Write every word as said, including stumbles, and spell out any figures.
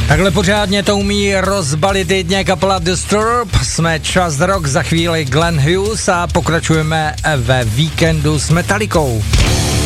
Takhle pořádně to umí rozbalit jedně kapela Disturb. Jsme Čas Rock, za chvíli Glenn Hughes a pokračujeme ve víkendu s Metallicou.